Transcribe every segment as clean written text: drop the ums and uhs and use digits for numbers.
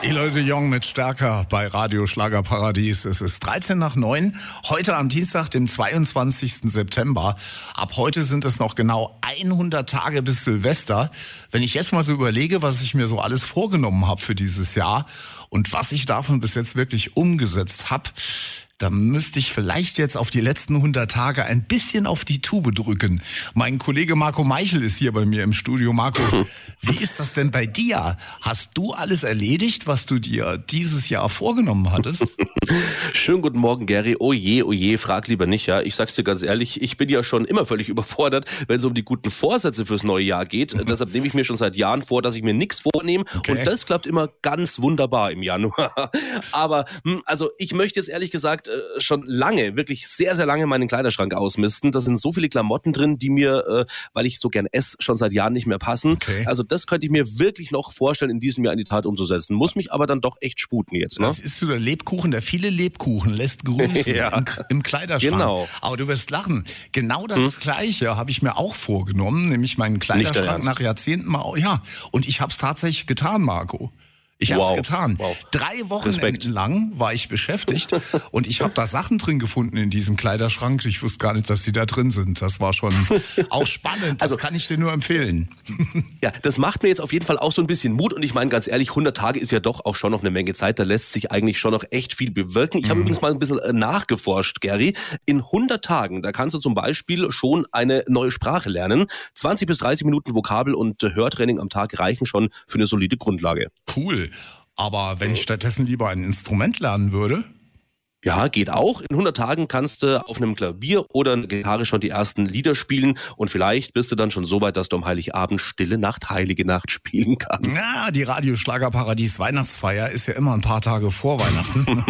Eloy de Jong mit Stärker bei Radio Schlagerparadies. Es ist 9:13. Heute am Dienstag, dem 22. September. Ab heute sind es noch genau 100 Tage bis Silvester. Wenn ich jetzt mal so überlege, was ich mir so alles vorgenommen habe für dieses Jahr und was ich davon bis jetzt wirklich umgesetzt habe, da müsste ich vielleicht jetzt auf die letzten 100 Tage ein bisschen auf die Tube drücken. Mein Kollege Marco Meichel ist hier bei mir im Studio. Marco, wie ist das denn bei dir? Hast du alles erledigt, was du dir dieses Jahr vorgenommen hattest? Schönen guten Morgen, Gary. Oh je, frag lieber nicht, ja. Ich sag's dir ganz ehrlich, ich bin ja schon immer völlig überfordert, wenn es um die guten Vorsätze fürs neue Jahr geht. Deshalb nehme ich mir schon seit Jahren vor, dass ich mir nichts vornehme. Okay. Und das klappt immer ganz wunderbar im Januar. Aber, also ich möchte jetzt ehrlich gesagt schon lange, wirklich sehr, sehr lange meinen Kleiderschrank ausmisten. Da sind so viele Klamotten drin, die mir, weil ich so gern esse, schon seit Jahren nicht mehr passen. Okay. Also das könnte ich mir wirklich noch vorstellen, in diesem Jahr in die Tat umzusetzen. Muss mich aber dann doch echt sputen jetzt. Ne? Das ist so der Lebkuchen, der viele Lebkuchen lässt grunzen ja. im Kleiderschrank. Genau. Aber du wirst lachen. Genau das Gleiche habe ich mir auch vorgenommen, nämlich meinen Kleiderschrank nach Jahrzehnten mal. Ja, und ich habe es tatsächlich getan, Marco. Ich habe es getan. Wow. 3 Wochenenden lang war ich beschäftigt und ich habe da Sachen drin gefunden in diesem Kleiderschrank. Ich wusste gar nicht, dass die da drin sind. Das war schon auch spannend. Das kann ich dir nur empfehlen. Ja, das macht mir jetzt auf jeden Fall auch so ein bisschen Mut. Und ich meine ganz ehrlich, 100 Tage ist ja doch auch schon noch eine Menge Zeit. Da lässt sich eigentlich schon noch echt viel bewirken. Ich habe übrigens mal ein bisschen nachgeforscht, Gary. In 100 Tagen, da kannst du zum Beispiel schon eine neue Sprache lernen. 20 bis 30 Minuten Vokabel- und Hörtraining am Tag reichen schon für eine solide Grundlage. Cool. Aber wenn ich stattdessen lieber ein Instrument lernen würde? Ja, geht auch. In 100 Tagen kannst du auf einem Klavier oder einer Gitarre schon die ersten Lieder spielen und vielleicht bist du dann schon so weit, dass du am Heiligabend Stille Nacht, Heilige Nacht spielen kannst. Ja, die Radio Schlagerparadies Weihnachtsfeier ist ja immer ein paar Tage vor Weihnachten.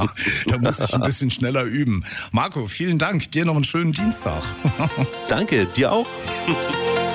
Da muss ich ein bisschen schneller üben. Marco, vielen Dank. Dir noch einen schönen Dienstag. Danke, dir auch.